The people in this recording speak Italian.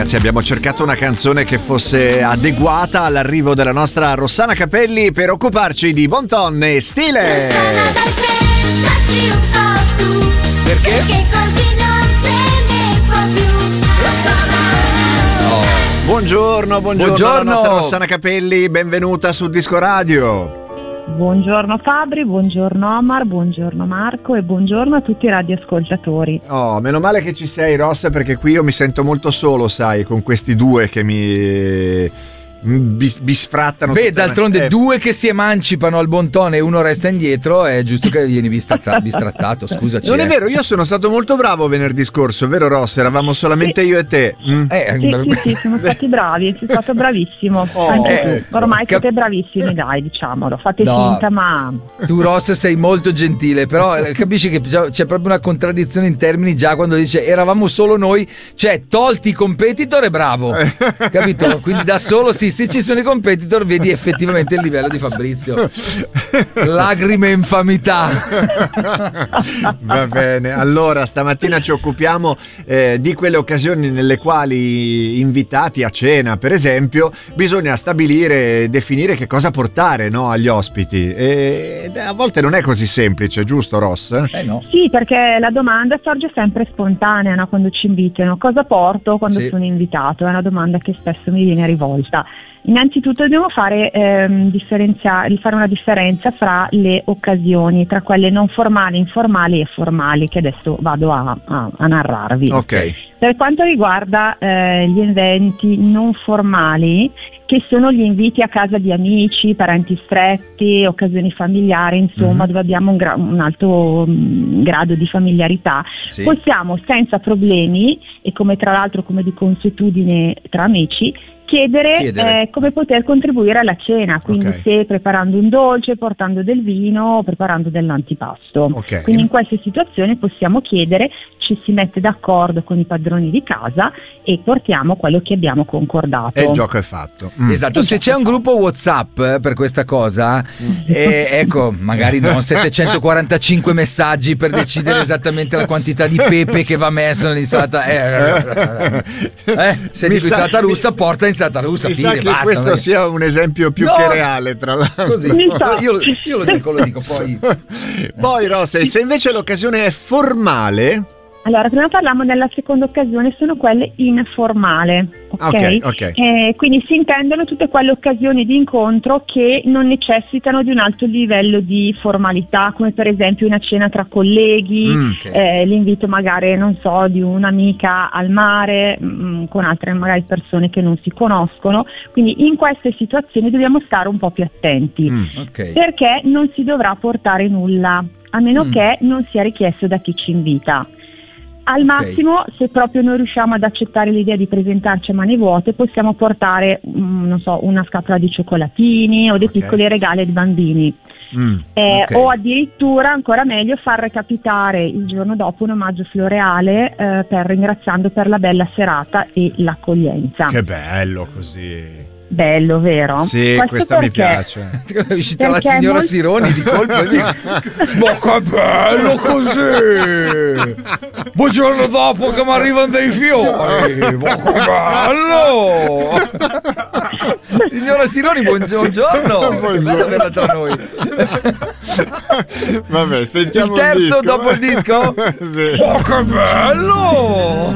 Ragazzi, abbiamo cercato una canzone che fosse adeguata all'arrivo della nostra Rossana Capelli per occuparci di bon ton e stile. Rossana, dai, pensaci un po' tu. Perché? Perché così non se ne può più. Rossana. Buongiorno alla nostra Rossana Capelli, benvenuta su Disco Radio. Buongiorno Fabri, buongiorno Omar, buongiorno Marco e buongiorno a tutti i radioascoltatori. Oh, meno male che ci sei, Ross, perché qui io mi sento molto solo, sai, con questi due che mi bisfrattano. Beh, d'altronde due che si emancipano al bon ton e uno resta indietro, è giusto che vieni bistrattato, scusaci. Non è vero, io sono stato molto bravo venerdì scorso, vero Ross? Eravamo solamente io e te. Sì, siamo stati bravi, sei stato bravissimo. Anche tu, ormai siete bravissimi, dai, diciamolo, fate finta, ma... Tu Ross sei molto gentile, però capisci che c'è proprio una contraddizione in termini già quando dice eravamo solo noi, cioè tolti i competitor è bravo, capito? Quindi da solo se ci sono i competitor vedi effettivamente il livello di Fabrizio. Lacrime e infamità. Va bene, allora stamattina ci occupiamo di quelle occasioni nelle quali invitati a cena, per esempio, bisogna stabilire e definire che cosa portare, no, agli ospiti, e a volte non è così semplice, giusto Ross? No. Sì, perché la domanda sorge sempre spontanea, no? Quando ci invitano, cosa porto quando sono invitato? È una domanda che spesso mi viene rivolta. Innanzitutto dobbiamo fare una differenza fra le occasioni, tra quelle non formali, informali e formali, che adesso vado a narrarvi. Ok. Per quanto riguarda gli eventi non formali, che sono gli inviti a casa di amici, parenti stretti, occasioni familiari, insomma, dove abbiamo un alto grado di familiarità, possiamo senza problemi, e come tra l'altro come di consuetudine tra amici, chiedere come poter contribuire alla cena, quindi se preparando un dolce, portando del vino o preparando dell'antipasto. Quindi in queste situazioni possiamo chiedere, ci si mette d'accordo con i padroni di casa e portiamo quello che abbiamo concordato. E il gioco è fatto. Esatto, se c'è un gruppo WhatsApp per questa cosa, ecco, magari non 745 messaggi per decidere esattamente la quantità di pepe che va messo nell'insalata. Se dico insalata russa, porta insalata russa. Mi sa che basta, questo sia un esempio più che reale, tra l'altro. Così. Io lo dico poi. Poi Ross, se invece l'occasione è formale... Allora, prima parliamo della seconda occasione, sono quelle informale, ok? Quindi si intendono tutte quelle occasioni di incontro che non necessitano di un alto livello di formalità, come per esempio una cena tra colleghi, l'invito magari, non so, di un'amica al mare, con altre magari persone che non si conoscono. Quindi in queste situazioni dobbiamo stare un po' più attenti, perché non si dovrà portare nulla, a meno che non sia richiesto da chi ci invita. Al massimo, se proprio non riusciamo ad accettare l'idea di presentarci a mani vuote, possiamo portare, non so, una scatola di cioccolatini o dei piccoli regali ai bambini. O addirittura, ancora meglio, far recapitare il giorno dopo un omaggio floreale ringraziando per la bella serata e l'accoglienza. Che bello così! Bello, vero? Sì, questa mi piace. È uscita la signora Sironi di colpo. Ma che bello così! Buongiorno dopo che mi arrivano dei fiori. Ma che bello! Signora Sironi, buongiorno. Bello averla tra noi. Vabbè, sentiamo il terzo disco. dopo il disco? Sì. Ma che bello!